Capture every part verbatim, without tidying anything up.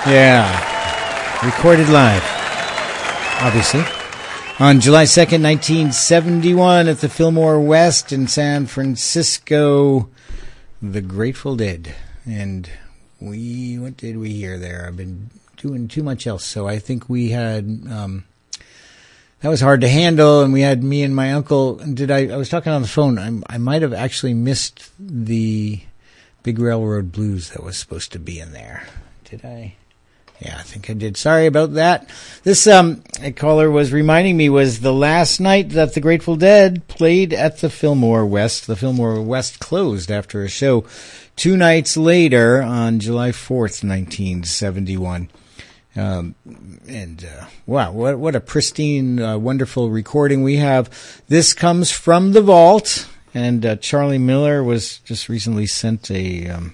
Yeah. Recorded live, obviously. On July second, nineteen seventy-one at the Fillmore West in San Francisco, the Grateful Dead. And we, what did we hear there? I've been doing too much else. So I think we had, um, that was hard to handle. And we had me and my uncle. Did I, I was talking on the phone. I, I might have actually missed the Big Railroad Blues that was supposed to be in there. Did I? Yeah, I think I did. Sorry about that. This um, a caller was reminding me was the last night that the Grateful Dead played at the Fillmore West. The Fillmore West closed after a show two nights later on July fourth, nineteen seventy-one. Um, and uh, wow, what what a pristine, uh, wonderful recording we have. This comes from the vault, and uh, Charlie Miller was just recently sent a. Um,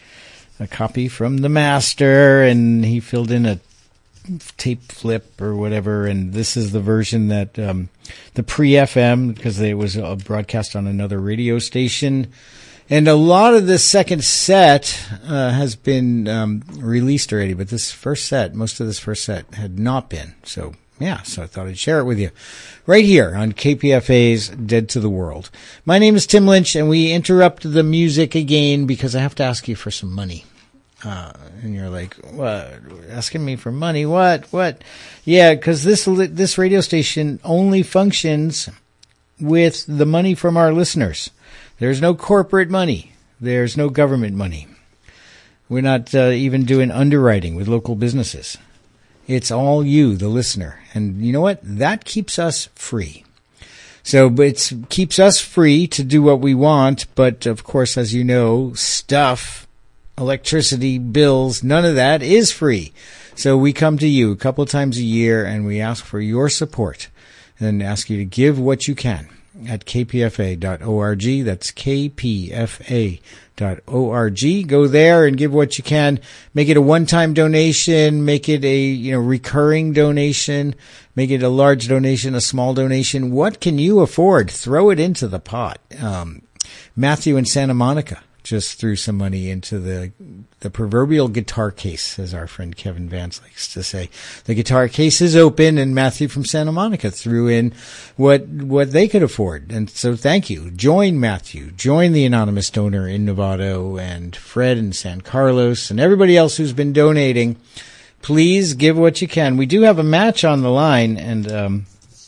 a copy from the master, and he filled in a tape flip or whatever, and this is the version that um, the pre-F M, because it was a broadcast on another radio station, and a lot of this second set uh, has been um, released already, but this first set, most of this first set had not been, so yeah, so I thought I'd share it with you right here on K P F A's Dead to the World. My name is Tim Lynch, and we interrupt the music again because I have to ask you for some money. Uh, and you're like, what? Asking me for money? What? What? Yeah, because this this radio station only functions with the money from our listeners. There's no corporate money. There's no government money. We're not uh, even doing underwriting with local businesses. It's all you, the listener. And you know what? That keeps us free. So it keeps us free to do what we want. But, of course, as you know, stuff, electricity, bills, none of that is free. So we come to you a couple of times a year and we ask for your support and ask you to give what you can at k p f a dot org. That's k p f a dot org. Go there and give what you can. Make it a one-time donation. Make it a, you know, recurring donation. Make it a large donation, a small donation. What can you afford? Throw it into the pot. Um, Matthew in Santa Monica just threw some money into the the proverbial guitar case, as our friend Kevin Vance likes to say. The guitar case is open, and Matthew from Santa Monica threw in what what they could afford. And so thank you. Join Matthew. Join the anonymous donor in Novato, and Fred in San Carlos, and everybody else who's been donating. Please give what you can. We do have a match on the line, and um,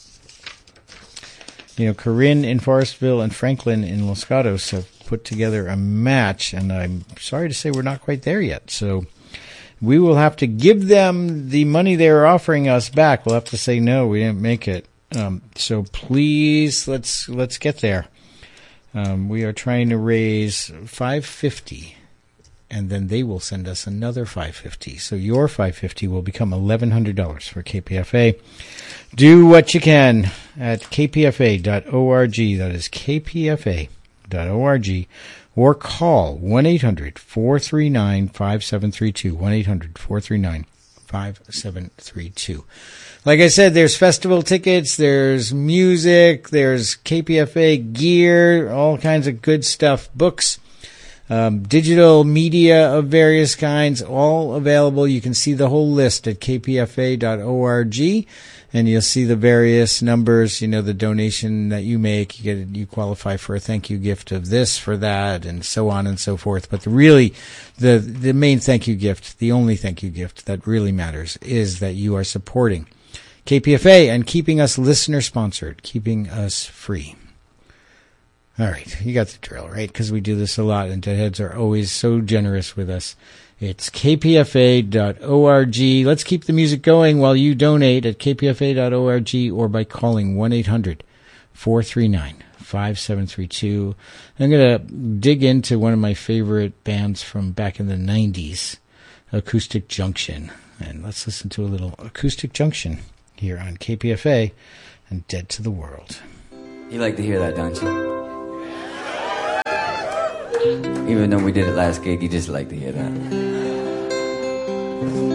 you know, Corinne in Forestville and Franklin in Los Gatos have put together a match, and I'm sorry to say we're not quite there yet. So we will have to give them the money they're offering us back. We'll have to say no, we didn't make it. Um, so please, let's let's get there. Um, we are trying to raise five hundred fifty dollars, and then they will send us another five hundred fifty dollars. So your five hundred fifty dollars will become eleven hundred dollars for K P F A. Do what you can at k p f a dot org. That is k p f a dot org, or call one eight hundred four three nine five seven three two, one eight hundred four three nine five seven three two. Like I said, there's festival tickets, there's music, there's K P F A gear, all kinds of good stuff, books, um, digital media of various kinds, all available. You can see the whole list at k p f a dot org. And you'll see the various numbers, you know, the donation that you make, you get, you qualify for a thank you gift of this, for that, and so on and so forth. But the really, the, the main thank you gift, the only thank you gift that really matters is that you are supporting K P F A and keeping us listener sponsored, keeping us free. All right. You got the drill, right? Because we do this a lot, and Deadheads are always so generous with us. It's k p f a dot org. Let's keep the music going while you donate at k p f a dot org or by calling one eight hundred four three nine five seven three two. I'm going to dig into one of my favorite bands from back in the nineties, Acoustic Junction. And let's listen to a little Acoustic Junction here on K P F A and Dead to the World. You like to hear that, don't you? Even though we did it last gig, you just like to hear that.